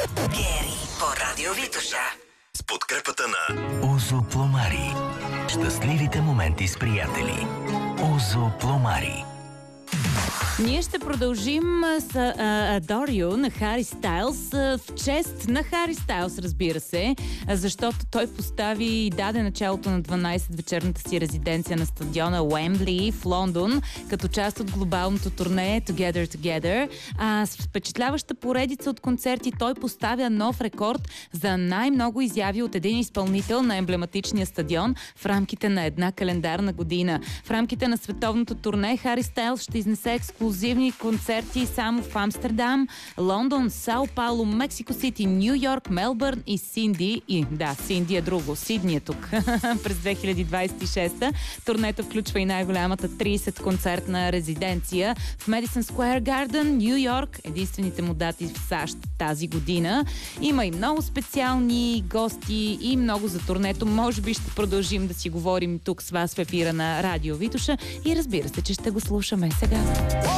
Гери по Радио Витоша. С подкрепата на Озо Пломари. Щастливите моменти с приятели. Озо Пломари. Ние ще продължим с Adore You на Хари Стайлс в чест на Хари Стайлс, разбира се, защото той постави и даде началото на 12-вечерната си резиденция на стадиона Уембли в Лондон, като част от глобалното турне Together Together. С впечатляваща поредица от концерти той поставя нов рекорд за най-много изяви от един изпълнител на емблематичния стадион в рамките на една календарна година. В рамките на световното турне Хари Стайлс ще изнесе ексклузивни концерти само в Амстердам, Лондон, Сао Пауло, Мексико Сити, Ню Йорк, Мелбърн и Синди. И да, Синди е друго. Сидни е тук. През 2026 турнето включва и най-голямата 30-концертна резиденция в Медисън Скуер Гарден, Ню Йорк. Единствените му дати в САЩ тази година. Има и много специални гости и много за турнето. Може би ще продължим да си говорим тук с вас в ефира на Радио Витоша и разбира се, че ще го слушаме сега.